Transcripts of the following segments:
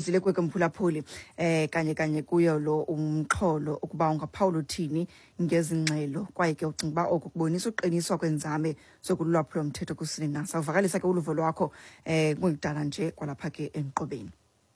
uzile kwekemphulaphuli kanye kuyo lo umxholo ukuba ungaphawula uthini ngezingxelo kwaye ke ucinga uba oku kubonisa uqiniswa kwenzame zokululwaphula umthetho kusini na. Sawuvakalisa ke uluvo lwakho kungidala nje kwalapha ke enqobeni.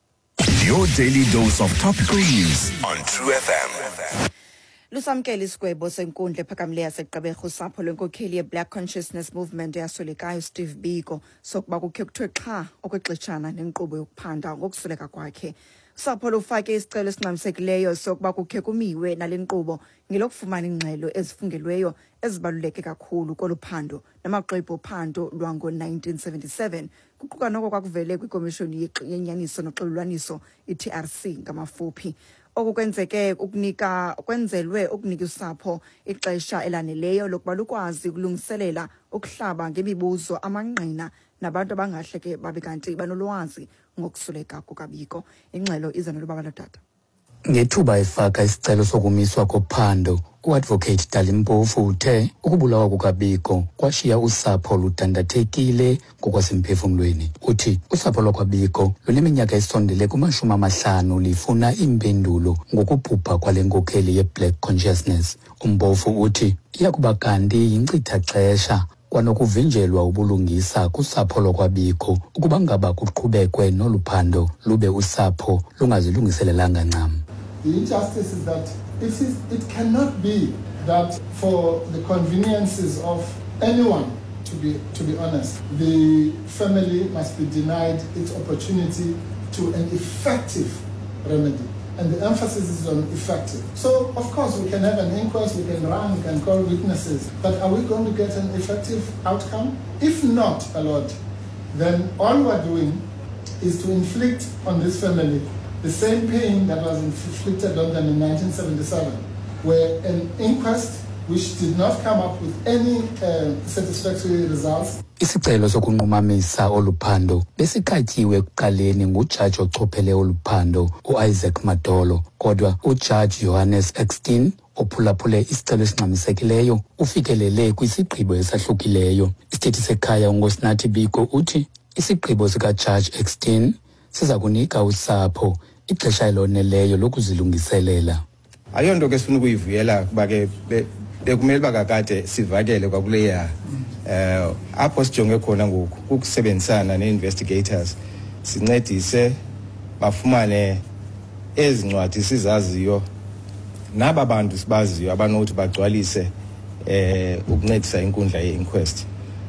Your daily dose of topical news on True FM. Lusamkele isigwebo senkundla ephakamileyo yaseGqeberha usapho lwenkokheli ye-Black Consciousness Movement eyaswelekayo Steve Biko sokuba kukhe kuthiwe qha okwexeshana nenkqubo yokuphanda ngokusweleka kwakhe. Usapho lufake isicelo esingxamisekileyo sokuba kukhe kumiwe nale nkqubo ngelokufumana ingxelo ezifungelweyo ezibaluleke kakhulu koluphando namaxwebhu ophando lwango-1977 kuquka noko kwakuvele kwikomishoni yenyaniso noxolelwaniso i-TRC ngamafuphi. Okukwenzeke kwenzelwe ukunika usapho ixesha elaneleyo lokuba lukwazi ukulungiselela ukuhlaba ngemibuzo amangqina nabantu abangahle ke babe kanti banolwazi ngokusweleka kukaBiko. Ingxelo iza nolubaba lodada. Ngethuba efaka isicelo sokumiswa kophando, uadvocate Dalimpofu uthe ukubulawa kukaBiko kwashiya usapho ludandathekile ngokwasemphefumlweni. Uthi usapho lwakwaBiko luneminyaka esondele ku-50 lifuna impendulo ngokubhubha kwale nkokheli ye-Black Consciousness. Umpofu uthi iyakuba kanti yinkcitha xesha kwanokuvinjelwa ubulungisa kusapho lwakwaBiko ukuba ngaba kuqhubekwe noluphando lube usapho lungazilungiselelanga ncam. The injustice is that it cannot be that for the conveniences of anyone, to be honest, the family must be denied its opportunity to an effective remedy. And the emphasis is on effective. So, of course, we can have an inquest, we can run, we can call witnesses, but are we going to get an effective outcome? If not, my Lord, then all we're doing is to inflict on this family the same pain that was inflicted on them in 1977, where an inquest which did not come up with any satisfactory results. Isicelo sokunqumamisa oluphando besikhatyiwe ekuqaleni ngujaji ochophele oluphando uIsaac Madolo, kodwa ujaji Johannes Exton ophulaphule isicelo esingxamisekileyo ufikelele kwisigqibo esahlukileyo. Isithethi sekhaya uNkosinathi Biko uthi isigqibo sikajaji Exton siza kunika usapho ixesha eloneleyo lokuzilungiselela. Ayonto ke sifuna ukuyivuyela kuba ke bekumele bakakade sivakele kwakuleya apho sijonge khona ngoku ukusebenzisana ne-investigators sincedise bafumane ezincwadi sizaziyo naba bantu sibaziyo abanothi bagcwalise ukuncedisa inkundla ye-inquest.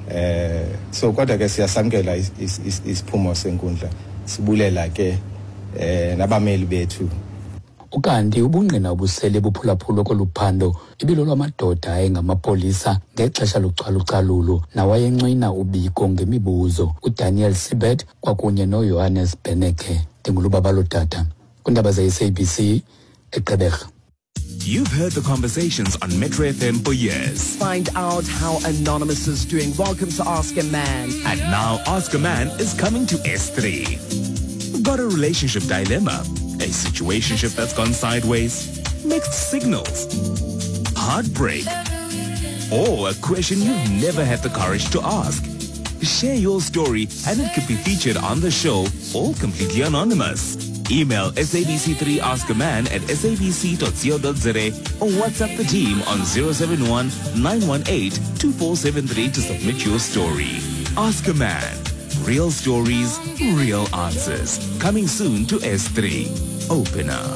So kodwa ke siyasamkela isiphumo senkundla, sibulela ke nabameli bethu. Ukanti ubungqina obusele buphulaphulwa koluphando ibilolwamadoda ayengamapolisa ngexesha localucalulo nawayencwina uBiko ngemibuzo uDaniel Sibet kwakunye noJohannes Beneke. Ndingulubaba lodada kundaba ze-SABC eGqeberha. You've heard the conversations on Metro FM for years. Find out how Anonymous is doing. Welcome to Ask a Man. And now Ask a Man is coming to S3. Got a relationship dilemma? A situationship that's gone sideways? Mixed signals? Heartbreak? Or a question you've never had the courage to ask? Share your story and it could be featured on the show, all completely anonymous. Email sabc3askaman at sabc.co.za or WhatsApp the team on 071-918-2473 to submit your story. Ask a Man. Real stories, real answers. Coming soon to S3. Open up.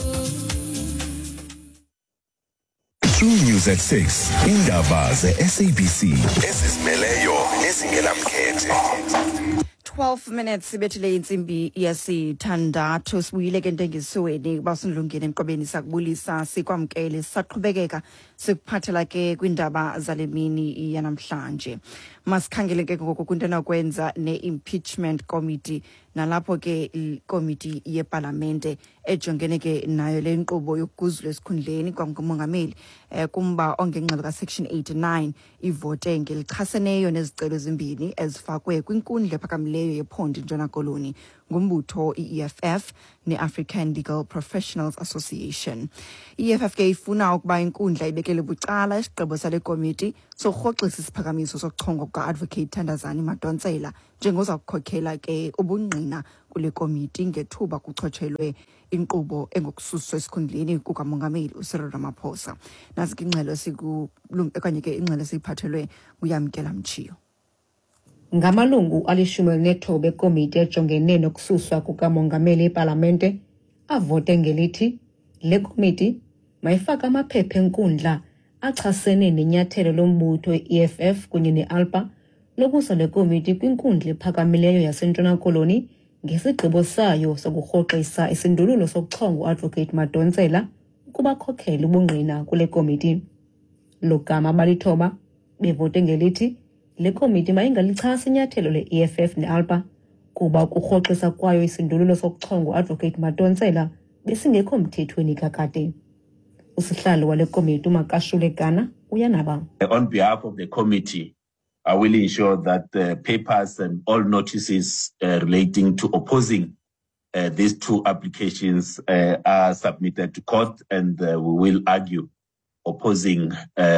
True News at 6. Indaba ze-SABC. Ezizimeleyo nezingenamkhethe. 12 minutes sibethile insimbi yesithandathu sibuyile ke ntengisweni basinilungile emqobeni sakubulisa sikwamkele saqhubekeka sikuphathela ke kwindaba zalemini yanamhlanje. Masikhangele ke ngoku kwinto enokwenza ne-impeachment committee nalapho ke ikomiti yeparlamente ejongene ke nayo le nkqubo yokuguzula esikhundleni kwamongameli kumba ongenqaba ka-section 89 ivote ngelichaseneyo nezicelo ezimbini ezifakwe kwinkundla ephakamileyo yephondo Ntshona Koloni ngumbutho i-EFF ne-African Legal Professionals Association. I-EFF ke ifuna ukuba inkundla ibekele bucala isigqibo sale komiti sokurhoxisa isiphakamiso sokuchongwa kuka-Advocate Thandazani Madonsela njengoza kukhokhela ke ubungqina kule komiti ngethuba kuchotshelwe inkqubo engokususwa esikhundleni kukamongameli uCyril Ramaphosa. Nazi ke ingxelo okanye ke ingxelo esiyiphathelwe uYamkela Mchiyo. Ngamalungu ali-19 bekomiti ejongene nokususwa kukamongameli epalamente avote ngelithi le komiti mayifaka amaphepha enkundla achasene nenyathelo lombutho e-EFF kunye ne-ALPA lokusa le komiti kwinkundla ephakamileyo yaseNtshona Koloni ngesigqibo sayo sokurhoxisa isindululo sokuchonga uAdvocate Madonsela ukuba khokhele ubungqina kule komiti. Lo gama balithoba bevote ngelithi le komiti mayingalichasi inyathelo le-EFF ne-ALPA kuba ukurhoxisa kwayo isindululo sokuchonga uAdvocate Madonsela besingekho mthethweni kakade. Usihlalo wale komiti uMakashule Gana uyanaba. On behalf of the committee, I will ensure that the papers and all notices relating to opposing these two applications are submitted to court, and we will argue opposing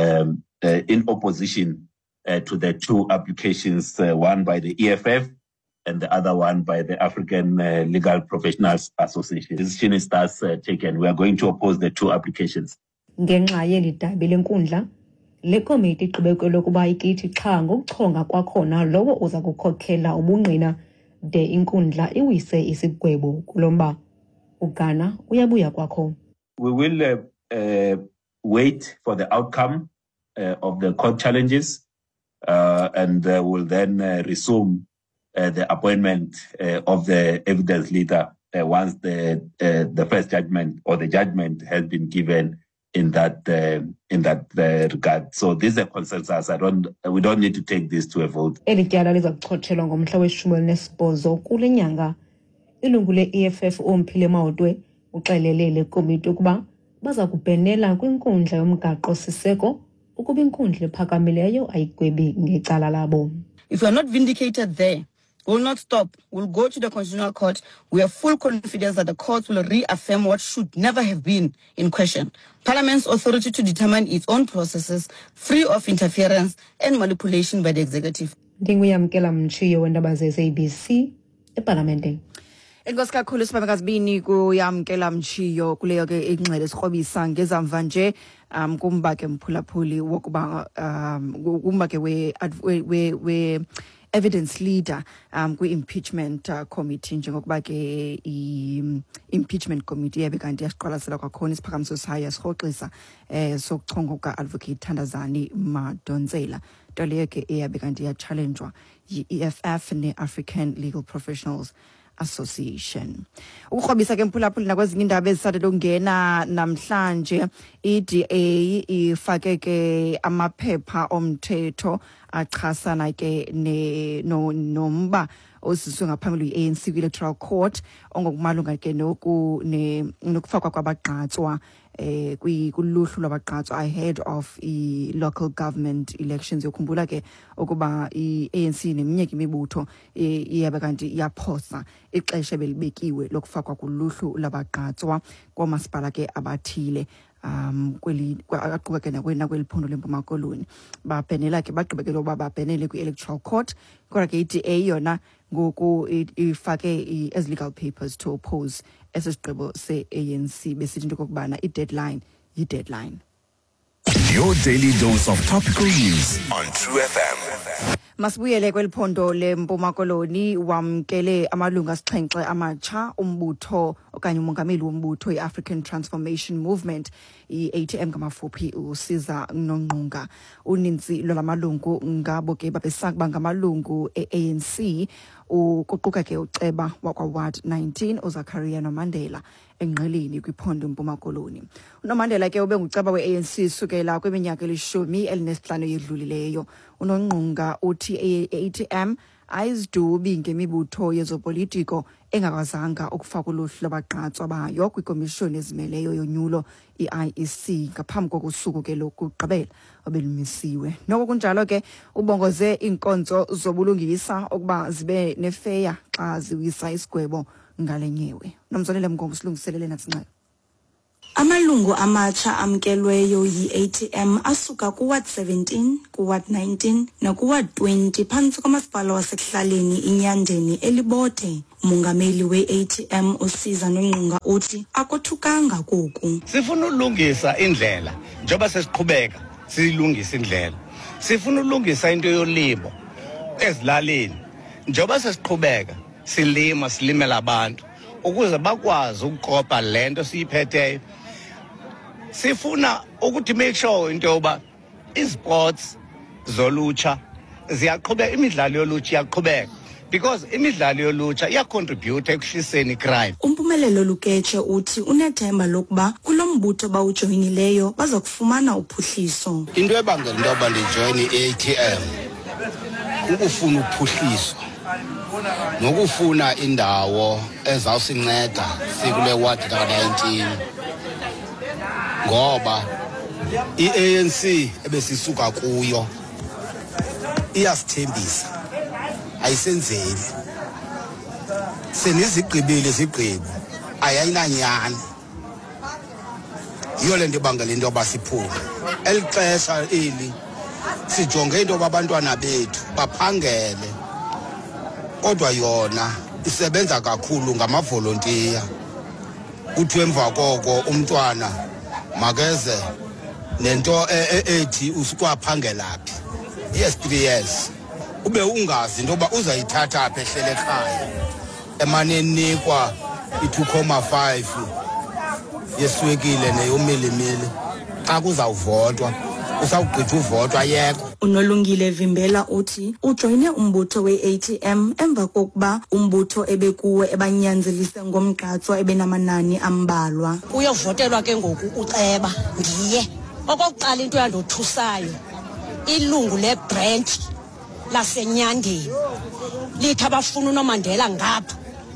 in opposition to the two applications, one by the EFF and the other one by the African Legal Professionals Association. The decision is thus taken. We are going to oppose the two applications. Ngenxa yeli dabi lenkundla, le komiti igqibekele ukuba ikithi qha ngokuchonga kwakhona lowo uza kukhokhela ubungqina de inkundla iwise isigwebo kulomba. Ugana uyabuya kwakho. We will wait for the outcome of the court challenges and will then resume the appointment of the evidence leader once the first judgment or the judgment has been given in that regard. So this is a consensus. We don't need to take this to a vote. Elityala liza kuchotshelwa ngomhla we-18 kule nyanga. Ilungu le-EFF uMphile Mawotwe uxelele le komiti ukuba baza kubhenela kwinkundla yomgaqo siseko ukuba inkundla ephakamileyo ayigwebi ngecala labo. If we are not vindicated there, we will not stop. We'll go to the Constitutional Court. We have full confidence that the courts will reaffirm what should never have been in question. Parliament's authority to determine its own processes, free of interference and manipulation by the executive. Ndinguyamkela Mchiyo wendaba ze-SABC eParlamente. Enkosi kakhulu sibamekazi bini kuyamkela Mchiyo kuleyo ke ingxele sikrobisa ngezamva nje kumba ke mphulaphuli wokuba kumba ke we evidence leader kwi-impeachment committee njengokuba ke i-impeachment committee yabe kanti yasiqwalasela kwakhona isiphakamiso sayo yasirhoxisa sokuchonga kuka-Advocate Thandazani Madonsela, nto leyo ke eyabe kanti yachallenjwa yi-EFF ne-African Legal Professionals Association. Ukrobisa ke mphulaphuli nakwezinye indaba ezisathe lokungena namhlanje, i-DA ifake ke amaphepha omthetho achasana ke nomba osiswe ngaphambili i-ANC kwi-Electoral Court ongokumalunga ke nokufakwa kwabagqatswa kuluhlu lwabagqatswa ahead of i-local government elections. Yokhumbula ke ukuba i-ANC neminye imibutho iyabe kanti iyaphosa ixesha belibekiwe lokufakwa kuluhlu labagqatswa kwamasipala ke abathile aquka ke nakweliphondo leMpuma Koloni. Babhenela ke bagqibekele ukuba babhenele kwi-Electoral Court, kodwa ke i-DA yona ngoku ifake as legal papers to oppose esigqibo se-ANC besithi into kokubana i-deadline yi-deadline. Your daily dose of topical news on True FM. Masibuyele kweliphondo leMpuma Koloni wamkele amalungu asixhenxe amatsha umbutho okanye umongameli wombutho i-African Transformation Movement i-ATM ngamafuphi uSiza Nongqunga. Uninzi lwamalungu ngabo ke babesakuba ngamalungu e-ANC ukuquka ke uceba wakwa-Ward 19 uZakaria Nomandela engqeleni kwiphondo eMpuma Koloni. uNomandela ke ube nguceba we-ANC sukela kwiminyaka 15 yedlulileyo. uNongqunga uthi i-ATM ayizidubi ngemibutho yezopolitiko engakwazanga ukufaka uluhlu lwabagqatswa bayo kwikomishoni ezimeleyo yonyulo i-IEC ngaphambi kokusuku ke lokugqibela obelumisiwe. Noko kunjalo ke ubongoze iinkonzo zobulungisa ukuba zibe nefeya xa ziwisa isigwebo ngalenyewe. Nomzolele Mngongo silungiselele natsinxele. Amalungu amatsha amkelweyo yi-ATM asuka kuWard 17, kuWard 19 nakuWard 20 phantsi komasipala wasekuhlaleni iNyandeni eLibode. Umongameli we-ATM uSiza Nonqunga uthi akothukanga koku. Sifuna ulungisa indlela njengoba sesiqhubeka silungisa indlela. Sifuna ulungisa into yolimo ezilalini njengoba sesiqhubeka silimela abantu ukuze bakwazi ukukopa lento siyiphetheyo. Sifuna ukuthi make sure into yoba isports zolutsha ziyaqhubeka, imidlalo yolutsha iyaqhubeka because imidlalo yolutsha iyacontribute ekuhliseni crime. Umpumelelo Luketshe uthi unethemba lokuba kulombutho bawujoyinileyo bazokufumana uphuhliso. Into ebangela into yoba ndijoyine i-ATM ukufuna uphuhliso nokufuna indawo ezawusinceda sikule ward ka-19 ngoba i-ANC ebesisuka kuyo iyasithembisa ayisenzeli senizigqibile izigqibo ayayinanyani. Yiyo le nto ibangela into yoba siphume eli xesha eli sijonge into yoba abantwana bethu baphangele, kodwa yona isebenza kakhulu ngamavolontiya. Kuthiwe emva koko umntwana makeze nento ethi usikwaphangela phi yes 3 years ube ungazi into yoba uzayithatha apha ehlele ekhaya emane enikwa i-2.5 yeswekile neyomilimili xa kuzawuvotwa usawugqitha uvotwa yekho. Unolungile Vimbela uthi ujoyine umbutho we-ATM emva kokuba umbutho ebekuwe ebanyanzelise ngomgqatswa ebenamanani ambalwa. Uyovotelwa ke ngoku uceba ndiye. Okokuqala into yandothusayo ilungu le-branch laseNyandeni lithi abafuna uNomandela ngapha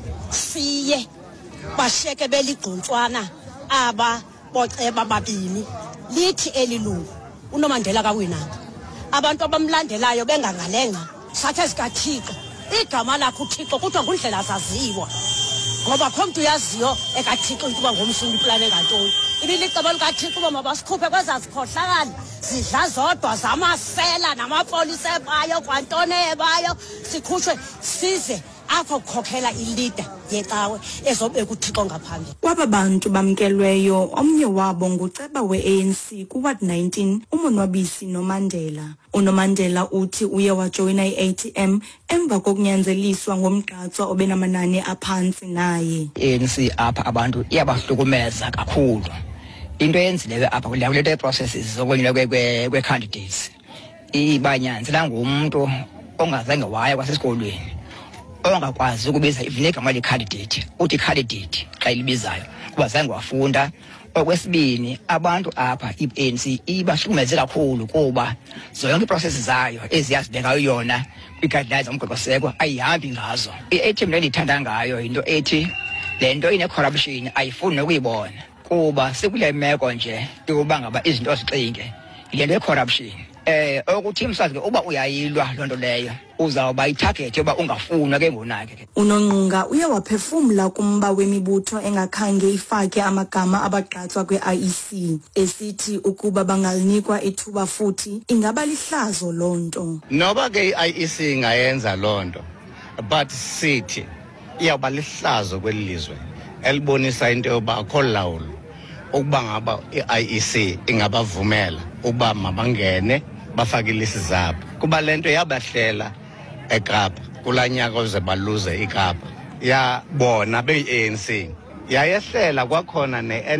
siye basheke beligquntswana aba boceba babini lithi elilungu uNomandela kawinanga abantu abamlandelayo bengangalenga sathe sikaThixo igama lakhe uThixo kuthiwa ngundlela zaziwa ngoba khomntu yaziyo ekaThixo ukuba ngomsuni plan engantoni ibilicebo likaThixo uba mabasikhuphe kwezazikhohlakala zidla zodwa zamasela namapolisa ebayo kwantone ebayo sikhutshwe size apho kukhokhela ilida yecawe ezobeka uThixo ngaphambili. Kwaba bantu bamkelweyo omnye wabo nguceba we-ANC kuWard 19 uMonwabisi Nomandela. uNomandela uthi uye wajoyina i-ATM emva kokunyanzeliswa ngomgqatswa obenamanani aphantsi naye. ANC apha abantu iyabahlukumeza kakhulu. Into eyenzileyo apha kule processes zokonyula kwe-candidates ibanyanzela ngumuntu ongazange waya kwasesikolweni ongakwazi ukubiza even igama le-candidate uthi candidate xa ilibizayo kuba zange wafunda. Okwesibini abantu apha i-ANC ibahlukumeze kakhulu kuba zonke iiprocess zayo eziyazibekayo yona kwi-guidelines zomgaqoseko ayihambi ngazo. I-ATM le ndiyithanda ngayo yinto ethi le nto ine-corruption ayifuni nokuyibona kuba sikule meko nje yokuba ngaba izinto zixinge yile nto ye-corruption. Ukuthi msazi uba uyayilwa loo nto leyo uzawuba itarget yoba ungafunwa ke ngonake. uNonqunga uye waphefumla kumba wemibutho engakhange ifake amagama abagqatswa kwe-IEC esithi ukuba bangalinikwa ithuba futhi ingaba lihlazo loo nto. Noba ke i-IEC ingayenza loo nto but sithi iyawuba lihlazo kweli lizwe elibonisa into yoba akho lawulo ukuba ngaba i-IEC ingabavumela ukuba mabangene bafake ilisi zabo kuba lento yabahlela eKapa kulaa nyaka oze baluze iKapa yabona beyi-ANC yayehlela kwakhona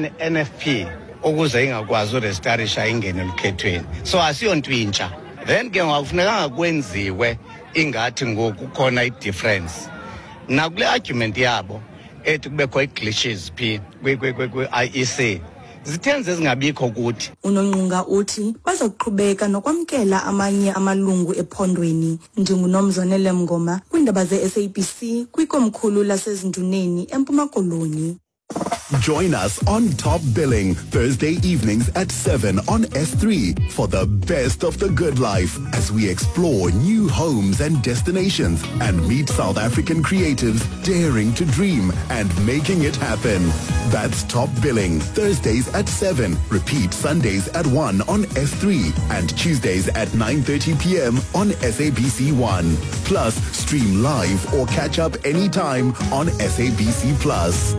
ne-NFP ukuze ingakwazi urejistarisha ingene elukhethweni. So asiyonto intsha then ke ngakufunekanga kwenziwe ingathi ngoku khona i-difference nakule argument yabo ethi kubekho i-glitches phi kwi-IEC zithenze ezingabikho kuthi. Unonqunga uthi bazoqhubeka nokwamkela amanye amalungu ephondweni. NdinguNomzonele Mngoma kwindaba ze-SABC kwikomkhulu lasezinduneni eMpuma Koloni. Join us on Top Billing Thursday evenings at 7 on S3 for the best of the good life as we explore new homes and destinations and meet South African creatives daring to dream and making it happen. That's Top Billing Thursdays at 7. Repeat Sundays at 1 on S3 and Tuesdays at 9:30 p.m. on SABC1. Plus, stream live or catch up anytime on SABC Plus.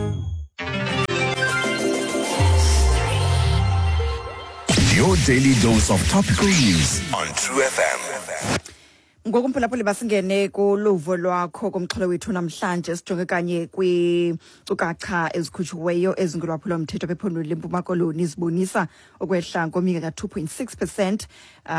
Your daily dose of topical news on True FM. Ngokumphulaphula basingene kuluvo lwakho komxholo wethu namhlanje sijonge kanye kwinkcukacha ezikhutshiweyo ezingulwaphula umthetho bephondo leMpuma Koloni zibonisa okwehla ngomyinge ka-2.6%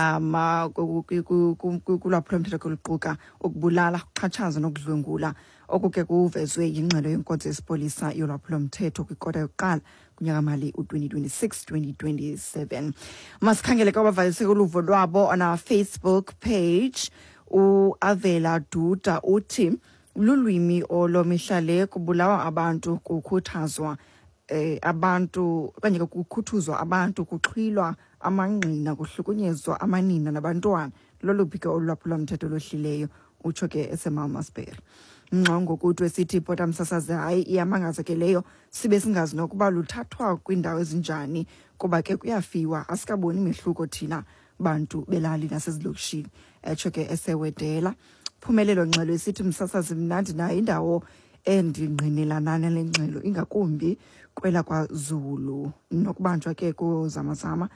kulwaphula umthetho koluquka ukubulala, ukuxhatshaza nokudlwengula okuke kuvezwe yingxelo yenkonzo yesipolisa yolwaphula umthetho kwikota yokuqala kunyaka mali u-2026-2027. Masikhangele kwabavalise uluvo lwabo on our Facebook page. Avela Duda uthi lulwimi olomihlale kubulawa abantu kukhuthazwa abantu kanye kukhuthuzwa abantu kuxhilwa amangqina kuhlukunyezwa amanina nabantwana loluphike olwaphula umthetho lohlileyo utsho ke eseMalmasbury. Ngqongo kuthi wesithi Bottom Sasaze hayi iyamangaza ke leyo sibe singazi nokuba luthathwa kwindawo ezinjani kuba ke kuyafiwa asikaboni mehluko thina bantu belali nasezilokishini etsho ke esewedela. Phumelelo ngxelo esithi Msasazi mnandi na indawo endingqinelana nale ngxelo ingakumbi kwela kwaZulu nokubanjwa ke kozamazama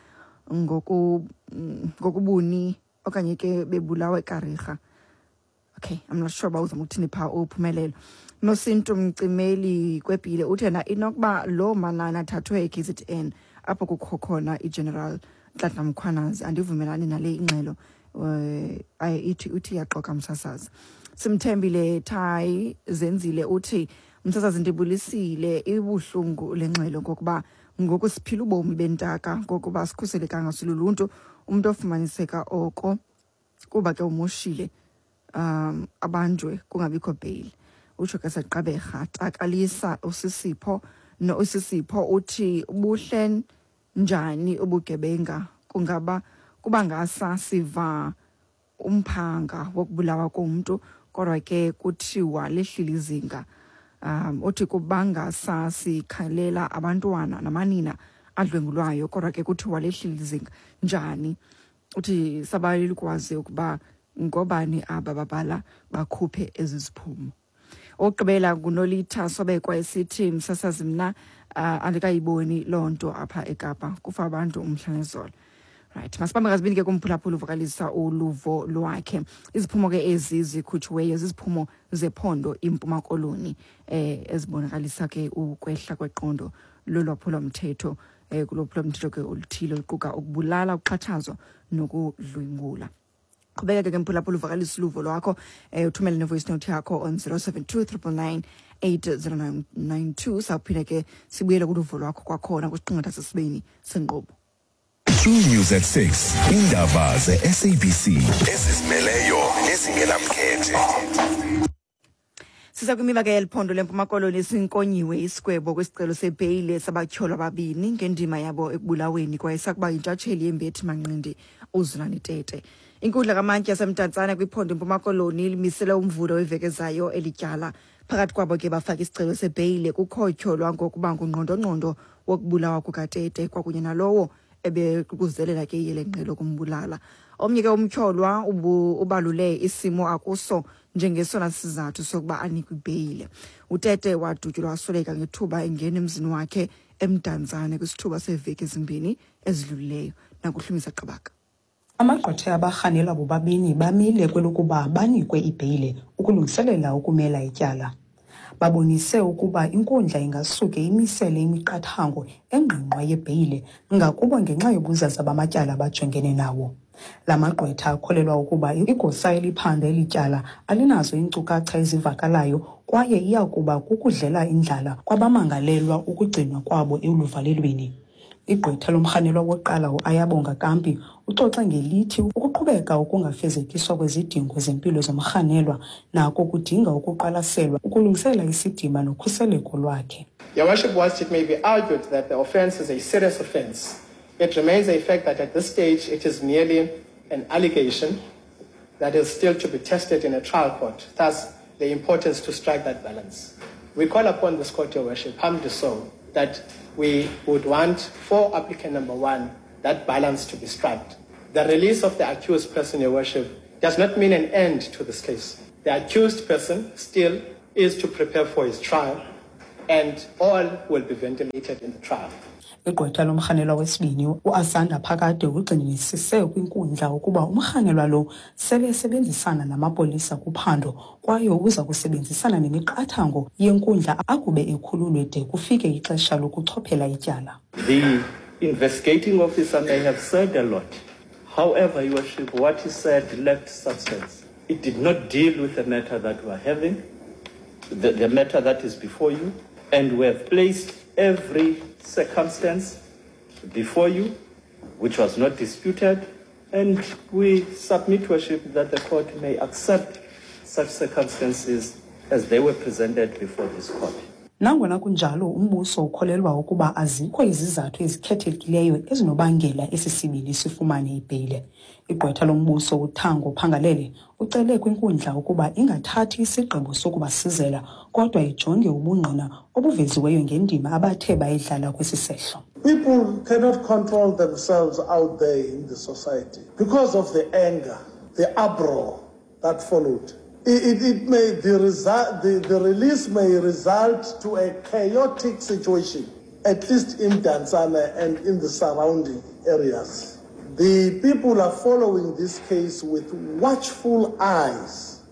ngokubuni okanye ke bebulawa eKarigha. Okay, I'm not sure about uthini pha uphumelelo. Nosinto Mcimeli kwebhile uthena inokuba lo manana athathwe eKZN apho kukho khona iGeneral Nhlanhla Mkhwanazi andivumelani nale ingxelo uthi yaxoka Msasazi. Simthembile Thai zenzile uthi Msasazi ndibulisile ibuhlungu lengxelo ngokuba ngokusiphila ubomi bentaka ngokuba sikhuselekanga siluluntu umuntu ofumaniseka oko kuba ke umoshile abanjwe kungabikho bail. Utsho ke saqabeha takalisa usisipho no usisipho uthi ubuhle njani ubugebenga kungaba kuba ngasa siva umphanga wokubulawa komuntu kodwa ke kuthiwa lehlile izinga. Uthi kubanga sasikhalela abantwana namanina adlwengulwayo kodwa ke kuthiwa lehlile izinga njani. Uthi sabayili kwazi ukuba ngobani aba babala bakhuphe eziziphumo. Okugqibela kunolitha sobekwa esithi Msasazi mna andikayiboni lonto apha eKapa kufa abantu umhlanezolo. Right, masibambe ngazibini ke kumphulaphula uvokalisa uluvo lwakhe. Iziphumo ke ezi zikhutshiweyo ziziphumo zephondo iMpuma Koloni ezibonakalisa ke ukwehla kweqondo lolwaphula umthetho kulwaphula umthetho ke oluthile oluquka ukubulala, ukuxhatshazwa nokudlwengula. Qhubeka ke mphulaphula uvokalisa uluvo lwakho uthumele ne-voice note yakho on 0729980992 sawuphinde ke sibuyele kuluvo lwakho kwakhona kwisiqingatha sesibini senqobo. True News at 6. Indaba ze-SABC ezizimeleyo ezingenamkhethe. Sisa kwimiba ke yeliphondo leMpuma Koloni sinkonyiwe isigwebo kwisicelo sebheyile sabatyholwa ababini ngendima yabo ekubulaweni kwaye sakuba yintshatsheli yembethi Manqindi uZunani Tete. Inkundla kamantya yasemtantsane kwiphondo iMpuma Koloni limisele umvulo wevekezayo elityala phakathi kwabo ke bafaka isicelo sebheyile kukhotyolwa ngokuba ngungqondo-ngqondo wokubulawa kukaTete kwakunye nalowo ebekuzelela ke yele ngqelo kumbulala. Omnye ke umtyholwa ubalule isimo akuso njengesona sizathu sokuba anikwe ibheyile. UTete wadutyulwa wasoleka ngethuba engena emzini wakhe emdantsane kwisithuba seveki ezimbini ezidlulileyo nakuhlumisa Qabaka. Amagqwetha abarhanelwa bobabini bamile kwelokuba banikwe ibheyile ukulungiselela ukumela ityala. Babonise ukuba inkundla ingasuke imisele imiqathango engqingqwa yebheyile ngakubo ngenxa yobuzaza bamatyala abajongene nawo. La magqwetha akholelwa ukuba igosa eliphanda elityala alinazo iinkcukacha ezivakalayo kwaye iyakuba kukudlela indlala kwabamangalelwa ukugcinwa kwabo eluvalelweni. Igqwetha lomrhanelwa wokuqala uAyabonga Kampi ucoxa ngelithi ukuqhubeka ukungafezekiswa kwezidingo zempilo zomrhanelwa nako kudinga ukuqwalaselwa ukulungiselela isidima nokhuseleko lwakhe. Your Worship, whilst it may be argued that the offence is a serious offence, it remains a fact that at this stage it is merely an allegation that is still to be tested in a trial court. Thus, the importance to strike that balance. We call upon this court, Your Worship, humbly so, that we would want for applicant number 1 that balance to be struck. The release of the accused person, Your Worship, does not mean an end to this case. The accused person still is to prepare for his trial, and all will be ventilated in the trial. Igqwetha lomrhanelwa wesibini uAsanda Phakade ugxininisise kwinkundla ukuba umrhanelwa lo sele esebenzisana namapolisa kuphando kwaye uza kusebenzisana nemiqathango yenkundla akube ekhululwe de kufike ixesha lokuchophela ityala. The investigating officer may have said a lot. However, Your Worship, what he said lacked substance. It did not deal with the matter that we are having, the matter that is before you, and we have placed every circumstance before you, which was not disputed, and we submit, Worship, that the court may accept such circumstances as they were presented before this court. Nangona kunjalo umbuso ukholelwa ukuba azikho izizathu ezikhethekileyo ezinobangela esi sibili sifumane ibheyile. Igqwetha lombuso uThango Phangalele ucele kwinkundla ukuba ingathathi isigqibo sokubasizela kodwa ijonge ubungqina obuveziweyo ngendima abathe bayidlala kwesi sehlo. People cannot control themselves out there in the society because of the anger, the uproar that followed. It may the release may result to a chaotic situation, at least in Tanzania and in the surrounding areas. The people are following this case with watchful eyes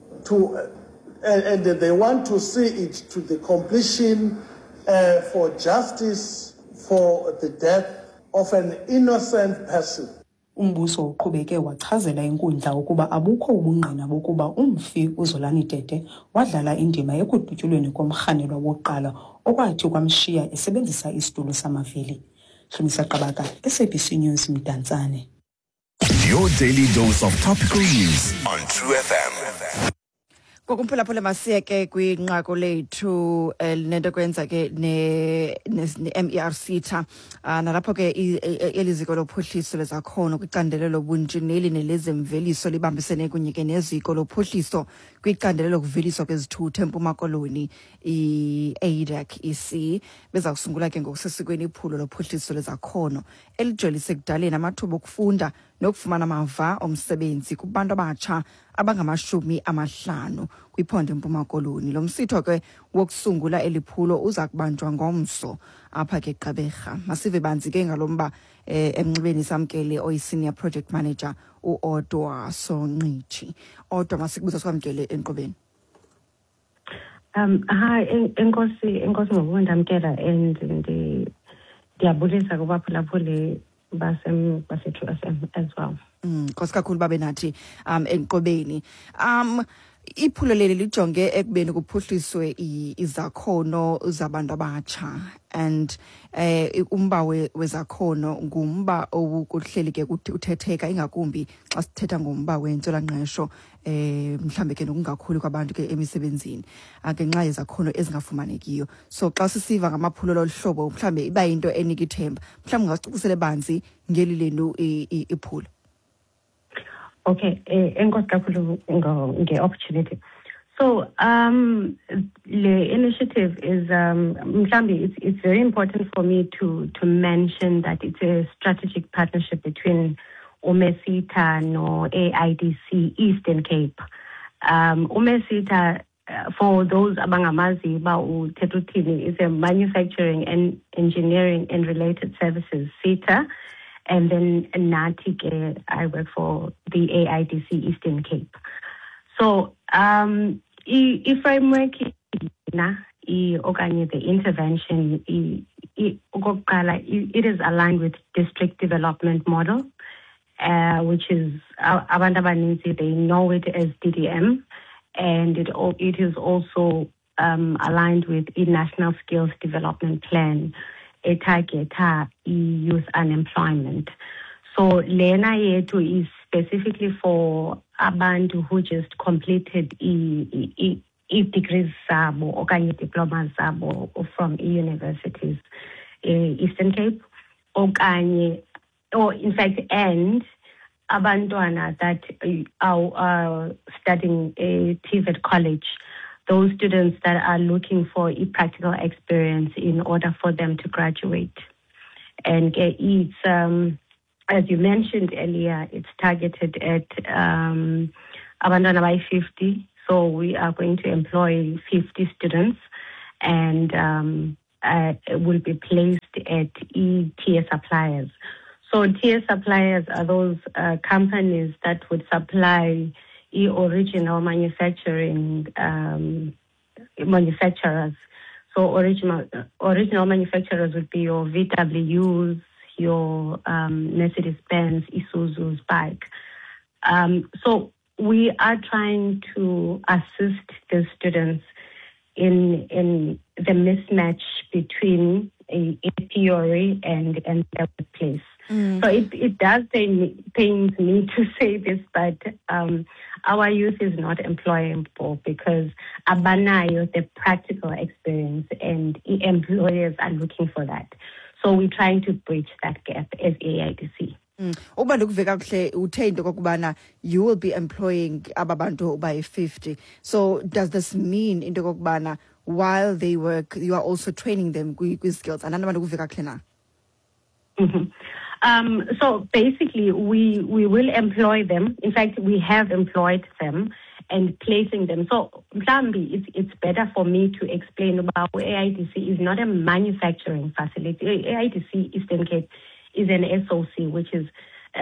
and they want to see it to the completion for justice for the death of an innocent person. Umbuso uqhubeke wachazela inkundla ukuba abukho ubungqina bokuba umfi uZolani Tete wadlala indima ekudutyulweni komrhanelwa wokuqala okwathi kwamshiya esebenzisa isitulo samavili. Hlumisa Qabaka, SABC News, Mdantsane. Your daily dose of topical news on True FM. Kokumphulaphula masiyeke kwinqaku lethu nento kwenza ke ne-MERC tha nalapho ke eliziko lophuhliso lezakhono kwicandelo lobunjineli nelezemveliso libambisene kunye ke neziko lophuhliso kwicandelo lokuveliswa kwezithutho eMpuma Koloni i-ADAC EC beza kusungula ke ngokusesikweni iphulo lophuhliso lezakhono elijolise kudaleni amathuba okufunda nokufumana amava omsebenzi kubantu abatsha abangama-50 kwiphondo eMpuma Koloni. Lo msitho ke wokusungula eliphulo uza kubanjwa ngomso apha ke Gqeberha. Masive banzi ke ngalomba emncibeni samkele oyi-senior project manager uOdwa Sonqithi. Odwa masikubuza sikwamkele enqobeni. Hi, enkosi ngokundamkela and ndiyabulisa kubaphulaphuli base-True FM as well. Nkosi kakhulu babe nathi enqobeni. Iphulo leli lijonge ekubeni kuphuhliswe izakhono zabantu abatsha and umba wezakhono ngumba okuhleli ke uthetheka ingakumbi xa sithetha ngomba wentswelangqesho mhlambe ke nokungakhulu kwabantu ke emisebenzini ngenxa yezakhono ezingafumanekiyo. So xa sisiva ngamaphulo loluhlobo mhlambe iba into enika ithemba, mhlambe ngasicisele banzi ngeli lenu iphulo. Okay, enkosi kakhulu nge-opportunity. So the initiative is it's very important for me to mention that it's a strategic partnership between Umesita no AIDC Eastern Cape. Umesita, for those abangamazi ba uthethutini, is a manufacturing and engineering and related services SETA. And then Natik, I work for the AIDC Eastern Cape. So if framework the intervention, it is aligned with district development model, which is Abandabanisi, they know it as DDM, and it is also aligned with the National Skills Development Plan. etargeta youth unemployment. So lena yetu is specifically for abantu who just completed degrees zabo okanye diplomas zabo from universities Eastern Cape okanye, or in fact, and abantwana that are studying TVET college, those students that are looking for a practical experience in order for them to graduate. And it's, as you mentioned earlier, it's targeted at abantwana by 50. So we are going to employ 50 students and will be placed at tier suppliers. So tier suppliers are those companies that would supply original manufacturing manufacturers. So original manufacturers would be your VWs, your Mercedes-Benz, Isuzu's, bike. So we are trying to assist the students in the mismatch between a theory and the workplace. So it does pain me to say this, but our youth is not employable because abanayo the practical experience, and employers are looking for that. So we're trying to bridge that gap as AIDC. Uba ndikuveka kuhle uthe into kokubana you will be employing ababantu by 50. So does this mean into kokubana while they work you are also training them with skills? And ndikuveka kuhle na? So basically we will employ them. In fact, we have employed them and placing them. So Mhlambi, it's better for me to explain about AIDC is not a manufacturing facility. AIDC Eastern Cape is an SOC, which is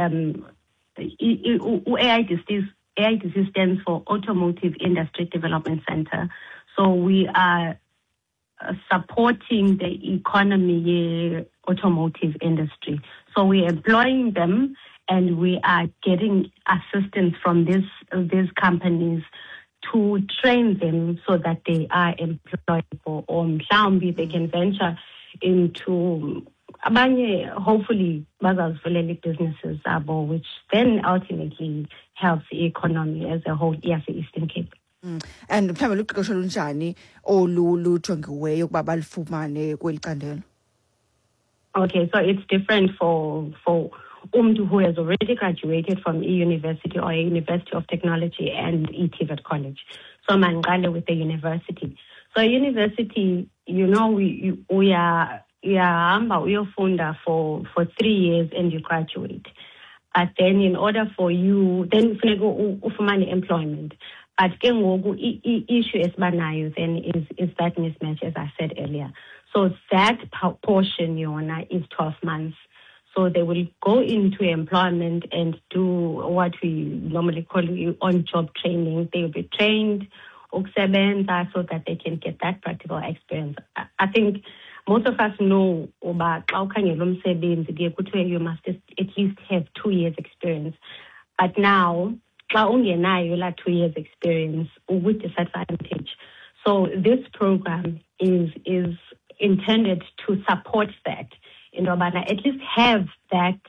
AIDC stands for Automotive Industry Development Center. So we are supporting the economy, automotive industry. So we're employing them, and we are getting assistance from these companies to train them so that they are employable, or mhlawumbi they can venture into hopefully bazazivulele businesses abo, which then ultimately helps the economy as a whole, yes, Eastern Cape. And mhlawumbi luqeqesho lunjani olujongiweyo ukuba balifumane kweli candelo? Okay, so it's different for umntu who has already graduated from a university or a University of Technology and TVET college. So manqale with the university. So university, we are uyafunda for 3 years and you graduate. But then in order for you, then funeka ufumane employment. But ke ngoku issue esibanayo then is that mismatch, as I said earlier. So that portion yona is 12 months. So they will go into employment and do what we normally call on-job training. They will be trained ukusebenza so that they can get that practical experience. I think most of us know about you must at least have 2 years experience. But now, 2 years experience with disadvantage. So this program is intended to support that. At least have that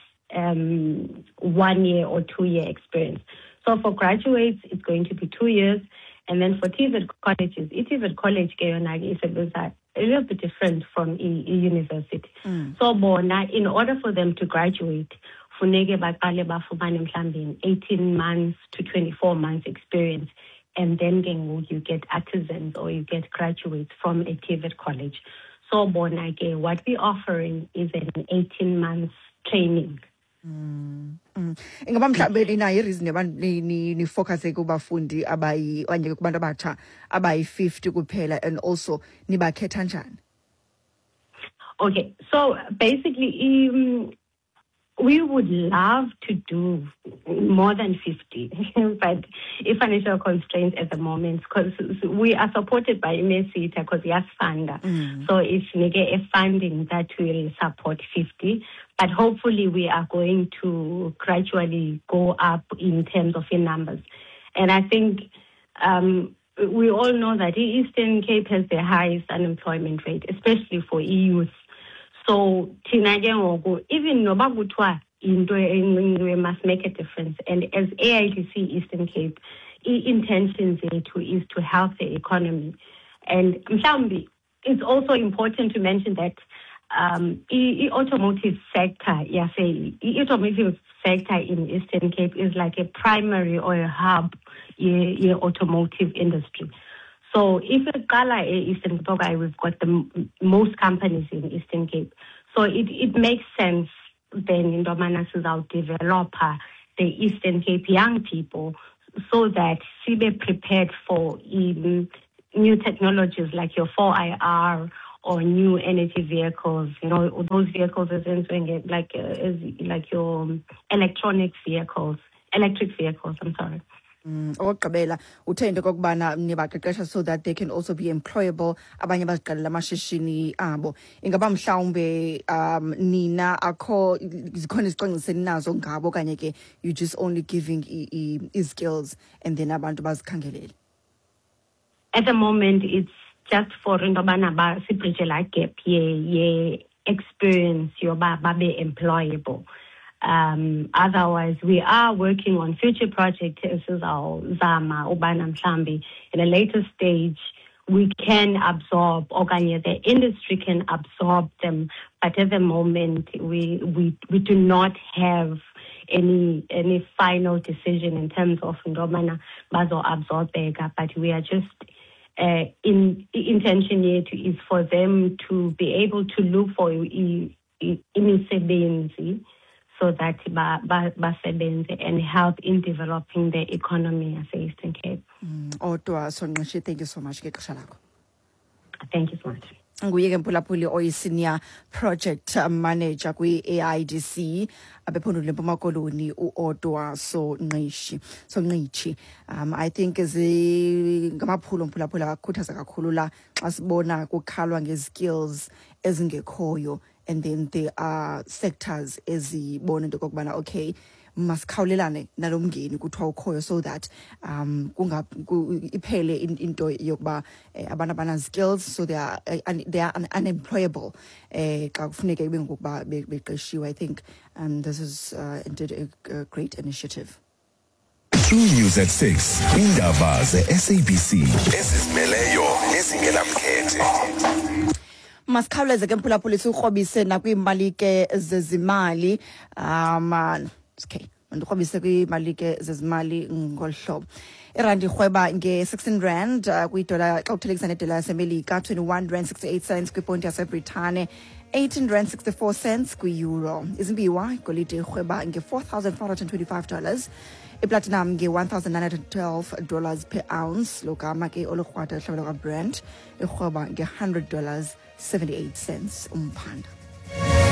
1 year or 2 year experience. So for graduates, it's going to be 2 years. And then for TVET colleges, TVET college is a little bit different from a university. So in order for them to graduate, funeke baqale bafumane 18 months to 24 months experience. And then you get artisans or you get graduates from a TVET college. So what we're offering is an 18 months training. Ingaba mhlawumbe inayo ireason ni focus kubafundi okanye kubantu abatsha abayi-50 kuphela, and also nibakhetha njani? Okay, so basically we would love to do more than 50, but financial constraints at the moment, because we are supported by MESITA because yes, funder. So it's a funding that will support 50, but hopefully we are going to gradually go up in terms of in numbers. And I think we all know that Eastern Cape has the highest unemployment rate, especially for youth. So thina ke ngoku even noba kuthiwa into encinci must make a difference, and as AIDC Eastern Cape intention is to help the economy. And mhlawumbi it's also important to mention that the automotive sector in Eastern Cape is like a primary or a hub in automotive industry. So if you call Eastern Cape, we've got the most companies in Eastern Cape. So it makes sense then in Domanas our developer, the Eastern Cape young people, so that she be prepared for new technologies like your 4IR or new energy vehicles, those vehicles as in like your electric vehicles, I'm sorry. Okugqibela uthe into kokubana nibaqeqesha so that they can also be employable, abanye baziqalela amashishini abo. Ingaba mhlawumbe nina akho zikhona izicwangciso nazo ngabo kanye ke you just only giving skills and then abantu bazikhangelele? At the moment it's just for indobana ba sibridge la gap ye experience yoba babe employable. Otherwise, we are working on future projects as our Zama, Ubana Mhlambi. In a later stage, we can absorb, the industry can absorb them, but at the moment, we do not have any final decision in terms of Ndobana Bazo absorb Bega, but we are just intention yet is for them to be able to look for imisebenzi, so that and help in developing the economy as Eastern Cape. Odwa Sonqeshi, thank you so much. Thank you so much. Nguye ke Mpulaphuli oyi-senior project manager kwi-AIDC abephondweni leMpuma Koloni uOdwa Sonqeshi. I think ngamaphulo Mpulaphuli akakhuthaza kakhulu la xa sibona kukhalwa ngezikills ezingekhoyo, and then there are sectors ezibona into kokubana okay masikhawulelane nalomngeni kuthiwa ukhoyo, so that iphele into yokuba abantu abana skills, so they are unemployable xa kufuneka ibe ngokuba beqeshiwe. I think this is indeed a great initiative. True News at 6 indaba ze-SABC ezizimeleyo ezingenamkhethe. Masikhawuleze ke Mpulaphuli sikrobise nakwiimali ke zezimali okay ndikrobise kwiimali ke zezimali ngolhlobo. Irandi irhweba nge-16 rand kwidola xa uthelekisa nedola yasemelika, 21 rand 68 cents kwiponti yaseBritane, 18 rand 64 cents kwi-euro. Izimbiwa igolide irhweba nge $4,425, iplatinum nge $1,912 per ounce, logama ke olukrwada hlobo Brent irhweba nge $100.78 umphanda.